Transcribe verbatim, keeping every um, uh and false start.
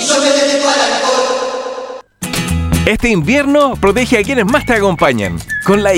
Este invierno protege a quienes más te acompañan. Con la